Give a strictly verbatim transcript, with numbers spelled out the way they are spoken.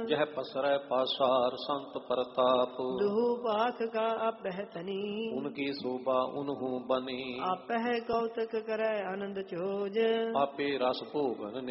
जह पसरै पासार संत प्रताप। दुहु पाख का अपह तनी उनकी शोभा उन्हु बनी। अपह कौतक करे आनंद चोज। आपे रस भोगन